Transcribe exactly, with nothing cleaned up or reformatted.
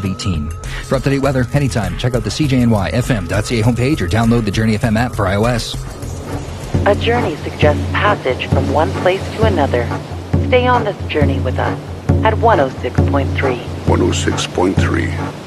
eighteen. For up-to-date weather, anytime, check out the C J N Y F M dot C A homepage or download the Journey F M app for iOS. A journey suggests passage from one place to another. Stay on this journey with us at one oh six point three. one oh six point three.